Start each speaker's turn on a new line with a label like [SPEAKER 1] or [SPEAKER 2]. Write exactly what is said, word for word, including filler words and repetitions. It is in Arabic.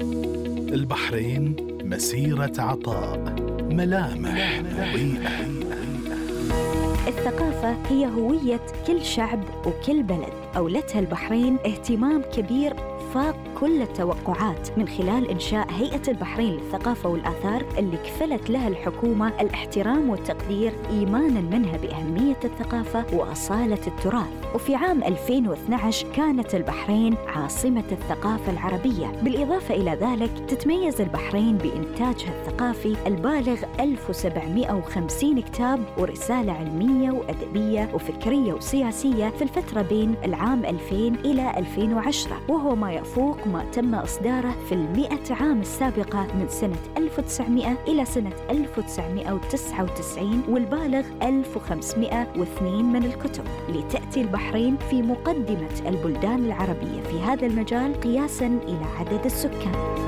[SPEAKER 1] البحرين مسيرة عطاء، ملامح مضيئة.
[SPEAKER 2] الثقافة هي هوية كل شعب وكل بلد. أولتها البحرين اهتمام كبير فاق كل التوقعات من خلال إنشاء هيئة البحرين للثقافة والآثار اللي كفلت لها الحكومة الاحترام والتقدير إيماناً منها بأهمية الثقافة وأصالة التراث. وفي عام ألفين واثني عشر كانت البحرين عاصمة الثقافة العربية. بالإضافة إلى ذلك تتميز البحرين بإنتاجها الثقافي البالغ ألف وسبعمائة وخمسين كتاب ورسالة علمية وأدبية وفكرية وسياسية في الفترة بين العام ألفين إلى ألفين وعشرة، وهو ما يفوق ما تم إصداره في المئة عام السابقة من سنة ألف وتسعمائة إلى سنة ألف وتسعمائة وتسعة وتسعين، والبالغ ألف وخمسمائة واثنين من الكتب. لتأتي البحرين في مقدمة البلدان العربية في هذا المجال قياساً إلى عدد السكان.